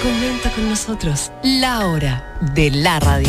Comenta con nosotros. La hora de la radio.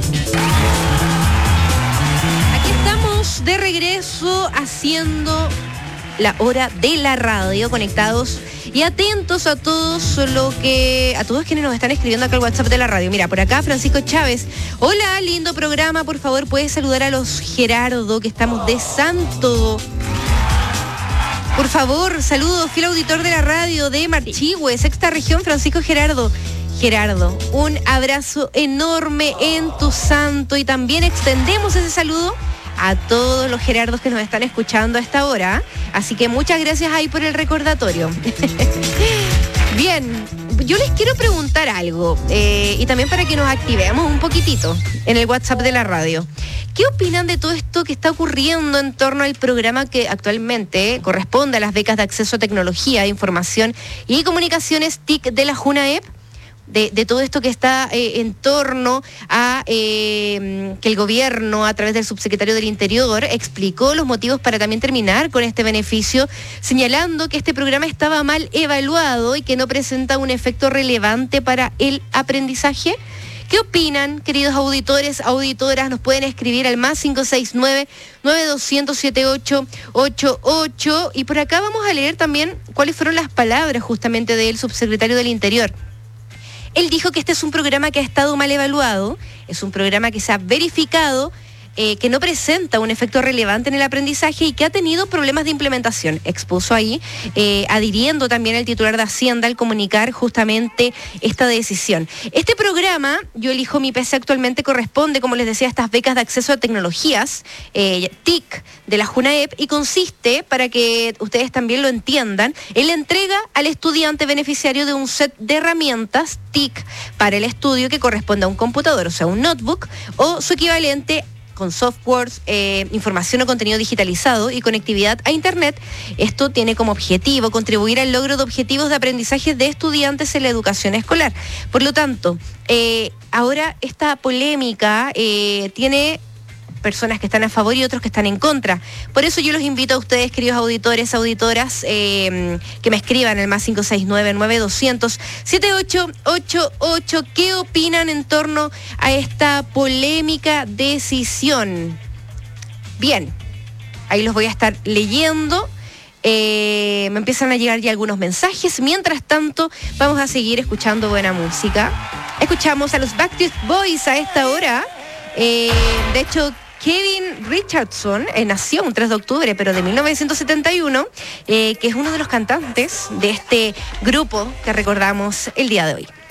Aquí estamos de regreso haciendo la hora de la radio, conectados y atentos a todos quienes nos están escribiendo acá al WhatsApp de la radio. Mira, por acá Francisco Chávez. Hola, lindo programa, por favor, puedes saludar a los Gerardo, que estamos de santo. Por favor, saludos, fiel auditor de la radio de Marchihue, sexta región, Francisco Gerardo. Gerardo, un abrazo enorme en tu santo y también extendemos ese saludo a todos los Gerardos que nos están escuchando a esta hora. Así que muchas gracias ahí por el recordatorio. Bien, yo les quiero preguntar algo y también para que nos activemos un poquitito en el WhatsApp de la radio. ¿Qué opinan de todo esto que está ocurriendo en torno al programa que actualmente corresponde a las becas de acceso a tecnología, información y comunicaciones TIC de la JUNAEP? De todo esto que está en torno a que el gobierno, a través del subsecretario del Interior, explicó los motivos para también terminar con este beneficio, señalando que este programa estaba mal evaluado y que no presenta un efecto relevante para el aprendizaje. ¿Qué opinan, queridos auditores, auditoras? Nos pueden escribir al más 569-9200-7888. Y por acá vamos a leer también cuáles fueron las palabras justamente del subsecretario del Interior. Él dijo que este es un programa que ha estado mal evaluado, es un programa que se ha verificado, que no presenta un efecto relevante en el aprendizaje y que ha tenido problemas de implementación. Expuso ahí, adhiriendo también al titular de Hacienda al comunicar justamente esta decisión. Este programa, Yo Elijo Mi PC, actualmente corresponde, como les decía, a estas becas de acceso a tecnologías, TIC de la JUNAEP, y consiste, para que ustedes también lo entiendan, en la entrega al estudiante beneficiario de un set de herramientas TIC para el estudio que corresponde a un computador, o sea, un notebook, o su equivalente con softwares, información o contenido digitalizado y conectividad a Internet. Esto tiene como objetivo contribuir al logro de objetivos de aprendizaje de estudiantes en la educación escolar. Por lo tanto, ahora esta polémica tiene personas que están a favor y otros que están en contra. Por eso yo los invito a ustedes, queridos auditores, auditoras, que me escriban al más 569-9200-7888. ¿Qué opinan en torno a esta polémica decisión? Bien, ahí los voy a estar leyendo. Me empiezan a llegar ya algunos mensajes. Mientras tanto, vamos a seguir escuchando buena música. Escuchamos a los Backstreet Boys a esta hora. De hecho, Kevin Richardson nació un 3 de octubre, pero de 1971, que es uno de los cantantes de este grupo que recordamos el día de hoy.